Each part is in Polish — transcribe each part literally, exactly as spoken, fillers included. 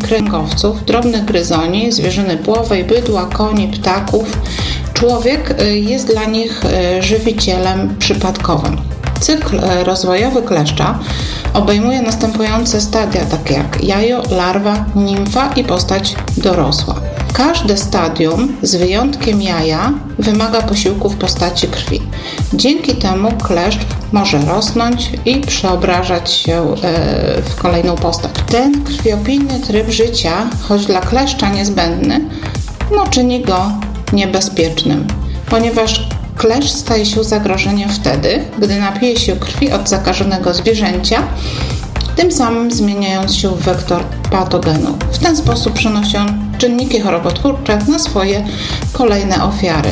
kręgowców, drobnych gryzoni, zwierzyny płowej, bydła, koni, ptaków. Człowiek jest dla nich żywicielem przypadkowym. Cykl rozwojowy kleszcza obejmuje następujące stadia, takie jak jajo, larwa, nimfa i postać dorosła. Każde stadium, z wyjątkiem jaja, wymaga posiłku w postaci krwi. Dzięki temu kleszcz może rosnąć i przeobrażać się w kolejną postać. Ten krwiopijny tryb życia, choć dla kleszcza niezbędny, no, czyni go niebezpiecznym, ponieważ kleszcz staje się zagrożeniem wtedy, gdy napije się krwi od zakażonego zwierzęcia, tym samym zmieniając się w wektor patogenu. W ten sposób przenosi on czynniki chorobotwórcze na swoje kolejne ofiary.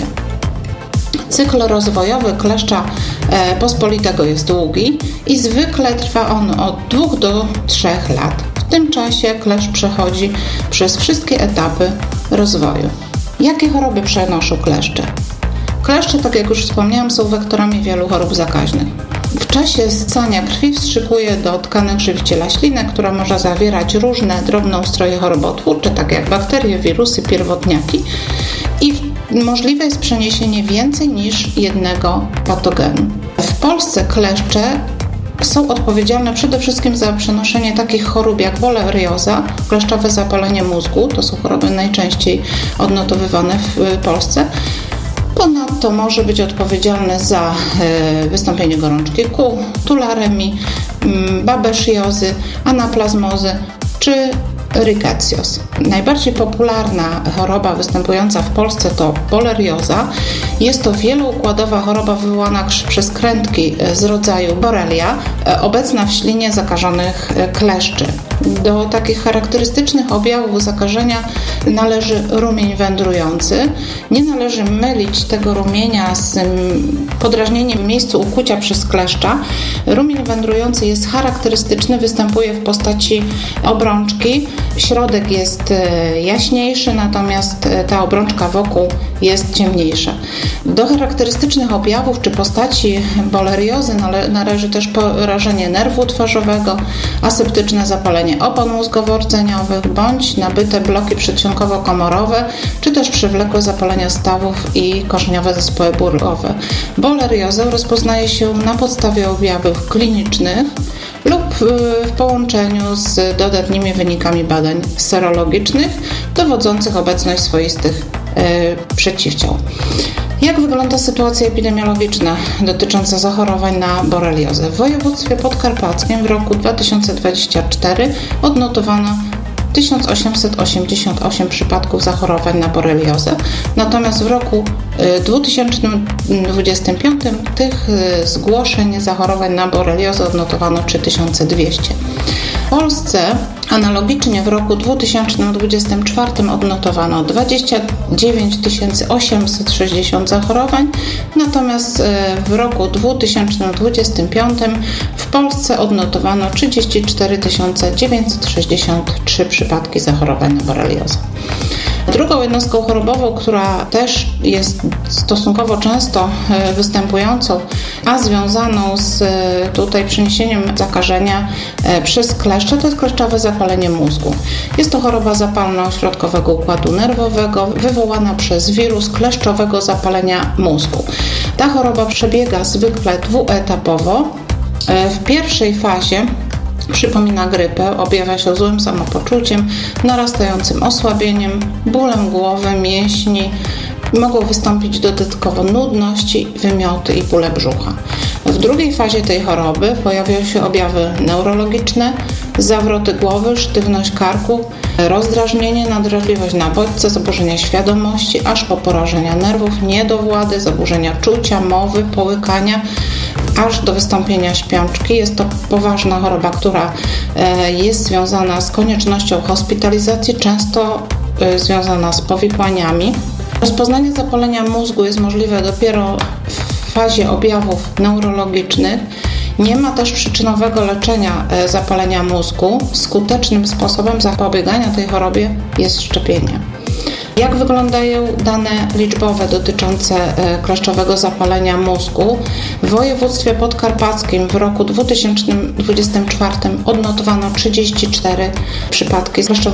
Cykl rozwojowy kleszcza pospolitego jest długi i zwykle trwa on od dwóch do trzech lat. W tym czasie kleszcz przechodzi przez wszystkie etapy rozwoju. Jakie choroby przenoszą kleszcze? Kleszcze, tak jak już wspomniałam, są wektorami wielu chorób zakaźnych. W czasie ssania krwi wstrzykuje do tkanek żywiciela ślinę, która może zawierać różne drobnoustroje chorobotwórcze, takie jak bakterie, wirusy, pierwotniaki, i możliwe jest przeniesienie więcej niż jednego patogenu. W Polsce kleszcze są odpowiedzialne przede wszystkim za przenoszenie takich chorób jak wolerioza, kleszczowe zapalenie mózgu, to są choroby najczęściej odnotowywane w Polsce. Ponadto może być odpowiedzialny za wystąpienie gorączki kół, tularemii, babesjozy, anaplazmozy czy rickettsioz. Najbardziej popularna choroba występująca w Polsce to wolerioza. Jest to wieloukładowa choroba wywołana przez krętki z rodzaju Borrelia, obecna w ślinie zakażonych kleszczy. Do takich charakterystycznych objawów zakażenia należy rumień wędrujący. Nie należy mylić tego rumienia z podrażnieniem w miejscu ukłucia przez kleszcza. Rumień wędrujący jest charakterystyczny, występuje w postaci obrączki. Środek jest jaśniejszy, natomiast ta obrączka wokół jest ciemniejsza. Do charakterystycznych objawów czy postaci woleriozy nale- należy też porażenie nerwu twarzowego, aseptyczne zapalenie opon mózgowo-rdzeniowych bądź nabyte bloki przedsionkowo-komorowe, czy też przewlekłe zapalenia stawów i korzeniowe zespoły bólowe. Woleriozę rozpoznaje się na podstawie objawów klinicznych lub w połączeniu z dodatnimi wynikami badań serologicznych dowodzących obecność swoistych e, przeciwciał. Jak wygląda sytuacja epidemiologiczna dotycząca zachorowań na boreliozę? W województwie podkarpackim w roku dwa tysiące dwudziestym czwartym odnotowano tysiąc osiemset osiemdziesiąt osiem przypadków zachorowań na boreliozę, natomiast w roku dwa tysiące dwudziestym piątym tych zgłoszeń zachorowań na boreliozę odnotowano trzy tysiące dwieście. W Polsce analogicznie w roku dwa tysiące dwudziestym czwartym odnotowano dwadzieścia dziewięć tysięcy osiemset sześćdziesiąt zachorowań, natomiast w roku dwa tysiące dwudziestym piątym w Polsce odnotowano trzydzieści cztery tysiące dziewięćset sześćdziesiąt trzy przypadki zachorowań na boreliozę. Drugą jednostką chorobową, która też jest stosunkowo często występującą, a związaną z tutaj przeniesieniem zakażenia przez kleszcze, to jest kleszczowe zapalenie mózgu. Jest to choroba zapalno-ośrodkowego układu nerwowego wywołana przez wirus kleszczowego zapalenia mózgu. Ta choroba przebiega zwykle dwuetapowo. W pierwszej fazie przypomina grypę, objawia się złym samopoczuciem, narastającym osłabieniem, bólem głowy, mięśni. Mogą wystąpić dodatkowo nudności, wymioty i bóle brzucha. W drugiej fazie tej choroby pojawiają się objawy neurologiczne, zawroty głowy, sztywność karku, rozdrażnienie, nadwrażliwość na bodźce, zaburzenia świadomości, aż po porażenia nerwów, niedowłady, zaburzenia czucia, mowy, połykania, aż do wystąpienia śpiączki. Jest to poważna choroba, która jest związana z koniecznością hospitalizacji, często związana z powikłaniami. Rozpoznanie zapalenia mózgu jest możliwe dopiero w fazie objawów neurologicznych. Nie ma też przyczynowego leczenia zapalenia mózgu. Skutecznym sposobem zapobiegania tej chorobie jest szczepienie. Jak wyglądają dane liczbowe dotyczące kleszczowego zapalenia mózgu? W województwie podkarpackim w roku dwa tysiące dwudziestym czwartym odnotowano trzydzieści cztery przypadki kleszczowego